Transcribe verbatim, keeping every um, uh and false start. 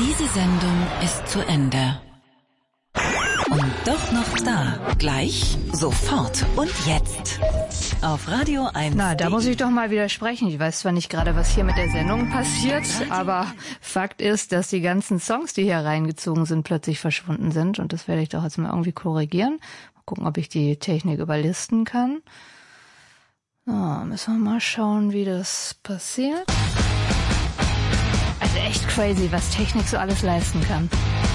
Diese Sendung ist zu Ende. Und doch noch da. Gleich, sofort und jetzt. Auf Radio eins. Na, da muss ich doch mal widersprechen. Ich weiß zwar nicht gerade, was hier mit der Sendung passiert, aber Fakt ist, dass die ganzen Songs, die hier reingezogen sind, plötzlich verschwunden sind. Und das werde ich doch jetzt mal irgendwie korrigieren. Mal gucken, ob ich die Technik überlisten kann. So, müssen wir mal schauen, wie das passiert. Also echt crazy, was Technik so alles leisten kann.